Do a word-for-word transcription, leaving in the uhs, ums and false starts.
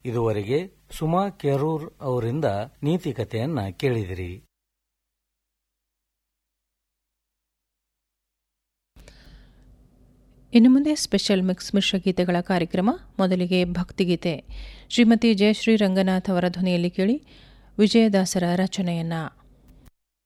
ಇದುವರೆಗೆ ಸುಮಾ ಕೆರೂರ್ ಅವರಿಂದ ನೀತಿಕತೆಯನ್ನ ಕೇಳಿದಿರಿ. ಇನ್ನು ಮುಂದೆ ಸ್ಪೆಷಲ್ ಮಿಕ್ಸ್ ಮಿಶ್ರಗೀತೆಗಳ ಕಾರ್ಯಕ್ರಮ. ಮೊದಲಿಗೆ ಭಕ್ತಿಗೀತೆ ಶ್ರೀಮತಿ ಜಯಶ್ರೀ ರಂಗನಾಥ್ ಅವರ ಧ್ವನಿಯಲ್ಲಿ ಕೇಳಿ. ವಿಜಯದಾಸರ ರಚನೆಯನ್ನ